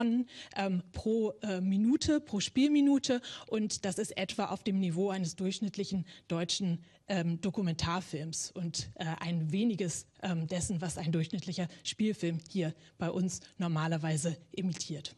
pro Minute, pro Spielminute, und das ist etwa auf dem Niveau eines durchschnittlichen deutschen Dokumentarfilms und ein weniges dessen, was ein durchschnittlicher Spielfilm hier bei uns normalerweise imitiert.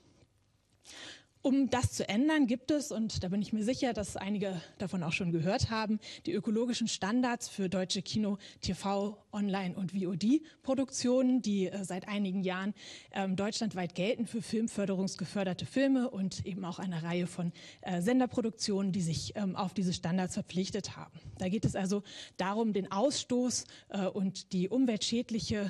Um das zu ändern, gibt es, und da bin ich mir sicher, dass einige davon auch schon gehört haben, die ökologischen Standards für deutsche Kino-, TV-, Online- und VOD-Produktionen, die seit einigen Jahren deutschlandweit gelten für filmförderungsgeförderte Filme und eben auch eine Reihe von Senderproduktionen, die sich auf diese Standards verpflichtet haben. Da geht es also darum, den Ausstoß und die umweltschädlichen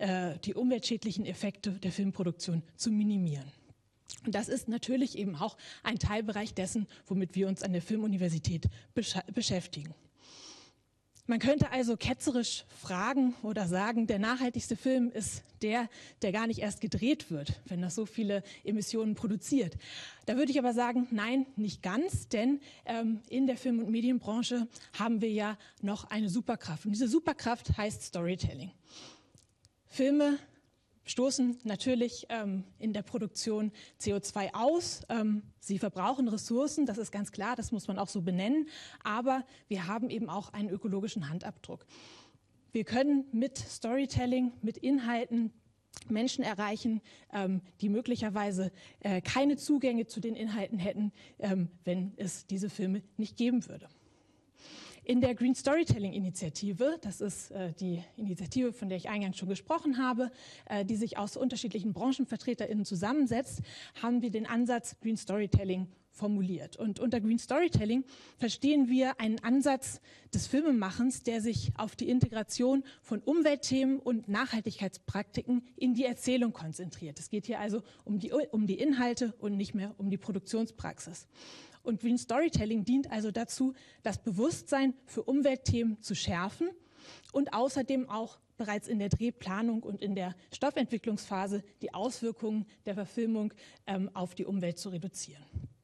Effekte der Filmproduktion zu minimieren. Und das ist natürlich eben auch ein Teilbereich dessen, womit wir uns an der Filmuniversität beschäftigen. Man könnte also ketzerisch fragen oder sagen, der nachhaltigste Film ist der gar nicht erst gedreht wird, wenn das so viele Emissionen produziert. Da würde ich aber sagen, nein, nicht ganz, denn in der Film- und Medienbranche haben wir ja noch eine Superkraft. Und diese Superkraft heißt Storytelling. Filme stoßen natürlich in der Produktion CO2 aus. Sie verbrauchen Ressourcen, das ist ganz klar, das muss man auch so benennen. Aber wir haben eben auch einen ökologischen Handabdruck. Wir können mit Storytelling, mit Inhalten Menschen erreichen, die möglicherweise keine Zugänge zu den Inhalten hätten, wenn es diese Filme nicht geben würde. In der Green Storytelling Initiative, das ist die Initiative, von der ich eingangs schon gesprochen habe, die sich aus unterschiedlichen BranchenvertreterInnen zusammensetzt, haben wir den Ansatz Green Storytelling formuliert. Und unter Green Storytelling verstehen wir einen Ansatz des Filmemachens, der sich auf die Integration von Umweltthemen und Nachhaltigkeitspraktiken in die Erzählung konzentriert. Es geht hier also um die Inhalte und nicht mehr um die Produktionspraxis. Und Green Storytelling dient also dazu, das Bewusstsein für Umweltthemen zu schärfen und außerdem auch bereits in der Drehplanung und in der Stoffentwicklungsphase die Auswirkungen der Verfilmung auf die Umwelt zu reduzieren.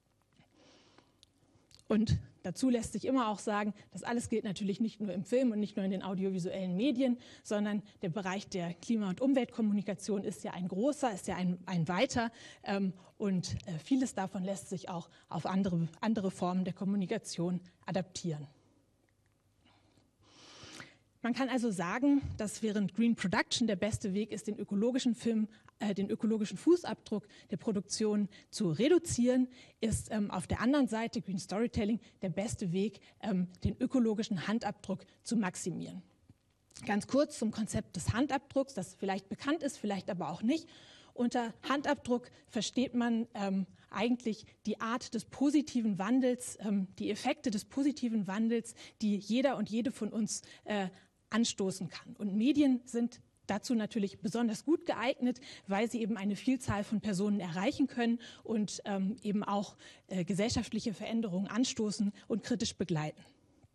Und dazu lässt sich immer auch sagen, das alles gilt natürlich nicht nur im Film und nicht nur in den audiovisuellen Medien, sondern der Bereich der Klima- und Umweltkommunikation ist ja ein großer, ist ja ein weiter und vieles davon lässt sich auch auf andere Formen der Kommunikation adaptieren. Man kann also sagen, dass während Green Production der beste Weg ist, den ökologischen Fußabdruck der Produktion zu reduzieren, ist auf der anderen Seite Green Storytelling der beste Weg, den ökologischen Handabdruck zu maximieren. Ganz kurz zum Konzept des Handabdrucks, das vielleicht bekannt ist, vielleicht aber auch nicht. Unter Handabdruck versteht man eigentlich die Art des positiven Wandels, die Effekte des positiven Wandels, die jeder und jede von uns anstoßen kann. Und Medien sind dazu natürlich besonders gut geeignet, weil sie eben eine Vielzahl von Personen erreichen können und eben auch gesellschaftliche Veränderungen anstoßen und kritisch begleiten.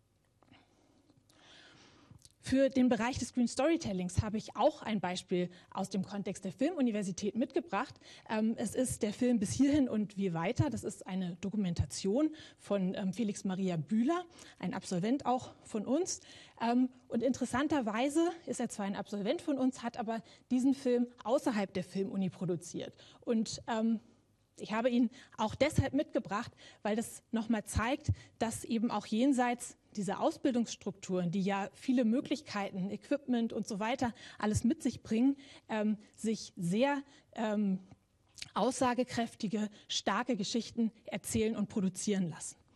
Für den Bereich des Green Storytellings habe ich auch ein Beispiel aus dem Kontext der Filmuniversität mitgebracht. Es ist der Film Bis hierhin und wie weiter. Das ist eine Dokumentation von Felix Maria Bühler, ein Absolvent auch von uns. Und interessanterweise ist er zwar ein Absolvent von uns, hat aber diesen Film außerhalb der Filmuni produziert. Und ich habe ihn auch deshalb mitgebracht, weil das nochmal zeigt, dass eben auch jenseits dieser Ausbildungsstrukturen, die ja viele Möglichkeiten, Equipment und so weiter alles mit sich bringen, sich sehr aussagekräftige, starke Geschichten erzählen und produzieren lassen.